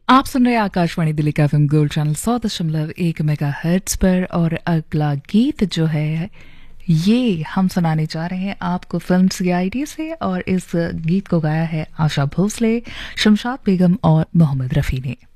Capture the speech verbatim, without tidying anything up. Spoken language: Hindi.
आप सुन रहे हैं आकाशवाणी दिल्ली का एफएम गोल्ड चैनल सौ दशमलव एक मेगा हर्ट्ज पर। और अगला गीत जो है ये हम सुनाने जा रहे हैं आपको फिल्म सीआईडी से। और इस गीत को गाया है आशा भोसले, शमशाद बेगम और मोहम्मद रफ़ी ने।